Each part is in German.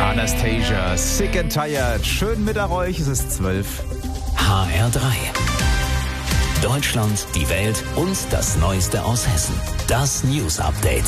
Anastasia, Sick and Tired. Schön Mittag euch, es ist 12. HR3. Deutschland, die Welt und das Neueste aus Hessen. Das News Update.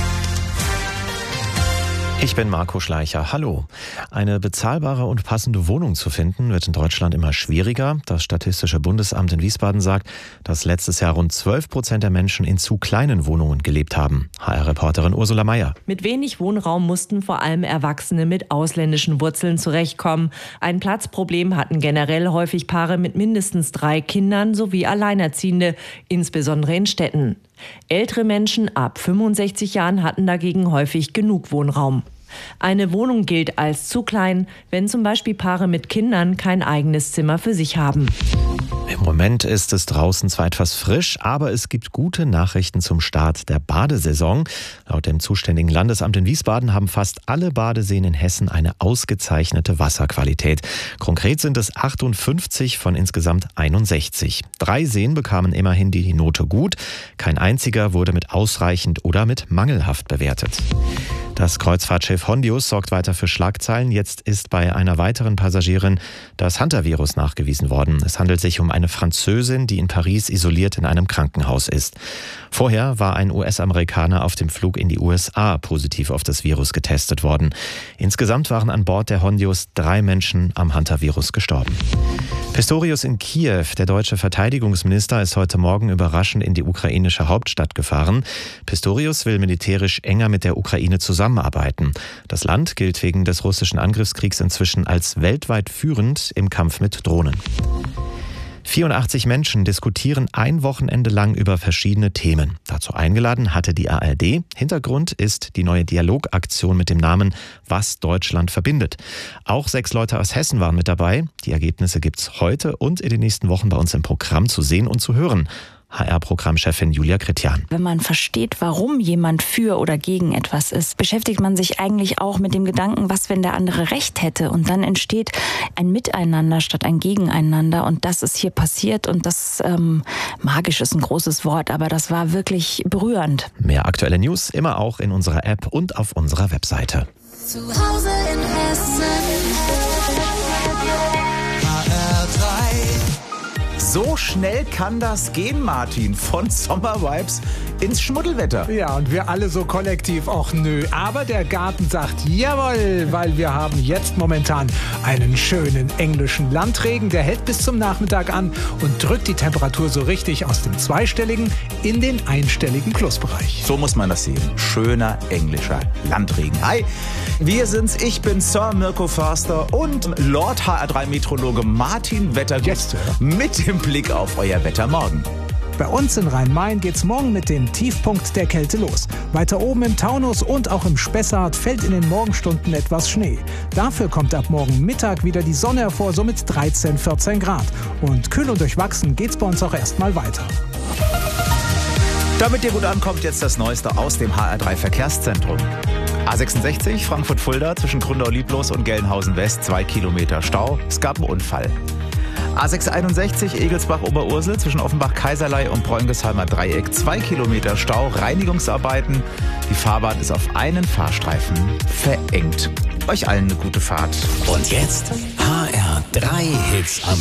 Ich bin Marco Schleicher. Hallo. Eine bezahlbare und passende Wohnung zu finden, wird in Deutschland immer schwieriger. Das Statistische Bundesamt in Wiesbaden sagt, dass letztes Jahr rund 12% der Menschen in zu kleinen Wohnungen gelebt haben. HR-Reporterin Ursula Meier. Mit wenig Wohnraum mussten vor allem Erwachsene mit ausländischen Wurzeln zurechtkommen. Ein Platzproblem hatten generell häufig Paare mit mindestens 3 Kindern sowie Alleinerziehende, insbesondere in Städten. Ältere Menschen ab 65 Jahren hatten dagegen häufig genug Wohnraum. Eine Wohnung gilt als zu klein, wenn zum Beispiel Paare mit Kindern kein eigenes Zimmer für sich haben. Im Moment ist es draußen zwar etwas frisch, aber es gibt gute Nachrichten zum Start der Badesaison. Laut dem zuständigen Landesamt in Wiesbaden haben fast alle Badeseen in Hessen eine ausgezeichnete Wasserqualität. Konkret sind es 58 von insgesamt 61. 3 Seen bekamen immerhin die Note gut. Kein einziger wurde mit ausreichend oder mit mangelhaft bewertet. Das Kreuzfahrtschiff Hondius sorgt weiter für Schlagzeilen. Jetzt ist bei einer weiteren Passagierin das Hunter-Virus nachgewiesen worden. Es handelt sich um eine Französin, die in Paris isoliert in einem Krankenhaus ist. Vorher war ein US-Amerikaner auf dem Flug in die USA positiv auf das Virus getestet worden. Insgesamt waren an Bord der Hondius 3 Menschen am Hunter-Virus gestorben. Pistorius in Kiew, der deutsche Verteidigungsminister, ist heute Morgen überraschend in die ukrainische Hauptstadt gefahren. Pistorius will militärisch enger mit der Ukraine zusammenarbeiten. Das Land gilt wegen des russischen Angriffskriegs inzwischen als weltweit führend im Kampf mit Drohnen. 84 Menschen diskutieren ein Wochenende lang über verschiedene Themen. Dazu eingeladen hatte die ARD. Hintergrund ist die neue Dialogaktion mit dem Namen Was Deutschland verbindet. Auch 6 Leute aus Hessen waren mit dabei. Die Ergebnisse gibt's heute und in den nächsten Wochen bei uns im Programm zu sehen und zu hören. HR-Programmchefin Julia Kretjan. Wenn man versteht, warum jemand für oder gegen etwas ist, beschäftigt man sich eigentlich auch mit dem Gedanken, was, wenn der andere Recht hätte. Und dann entsteht ein Miteinander statt ein Gegeneinander. Und das ist hier passiert. Und das, magisch ist ein großes Wort, aber das war wirklich berührend. Mehr aktuelle News immer auch in unserer App und auf unserer Webseite. Zu Hause in Hessen. So schnell kann das gehen, Martin, von Sommervibes ins Schmuddelwetter. Ja, und wir alle so kollektiv, ach nö. Aber der Garten sagt jawohl, weil wir haben jetzt momentan einen schönen englischen Landregen. Der hält bis zum Nachmittag an und drückt die Temperatur so richtig aus dem zweistelligen in den einstelligen Plusbereich. So muss man das sehen. Schöner englischer Landregen. Hi, wir sind's. Ich bin Sir Mirko Förster und Lord HR3-Meteorologe Martin Wettergut mit dem Blick auf euer Wetter morgen. Bei uns in Rhein-Main geht's morgen mit dem Tiefpunkt der Kälte los. Weiter oben im Taunus und auch im Spessart fällt in den Morgenstunden etwas Schnee. Dafür kommt ab morgen Mittag wieder die Sonne hervor, so mit 13, 14 Grad. Und kühl und durchwachsen geht's bei uns auch erstmal weiter. Damit ihr gut ankommt, jetzt das Neueste aus dem HR3 Verkehrszentrum. A66 Frankfurt-Fulda zwischen Gründau-Lieblos und Gelnhausen West 2 Kilometer Stau. Es gab einen Unfall. A661 Egelsbach-Oberursel zwischen Offenbach-Kaiserlei und Bräunigsheimer Dreieck 2 Kilometer Stau, Reinigungsarbeiten. Die Fahrbahn ist auf einen Fahrstreifen verengt. Euch allen eine gute Fahrt. Und jetzt HR3 Hits am